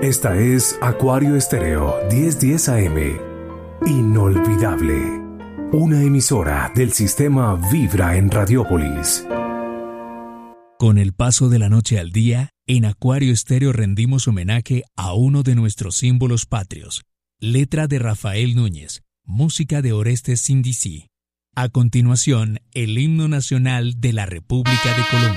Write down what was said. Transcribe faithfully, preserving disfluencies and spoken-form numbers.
Esta es Acuario Estéreo diez diez A M. Inolvidable. Una emisora del sistema Vibra en Radiópolis. Con el paso de la noche al día, en Acuario Estéreo rendimos homenaje a uno de nuestros símbolos patrios. Letra de Rafael Núñez, música de Orestes Sindicí. A continuación, el himno nacional de la República de Colombia.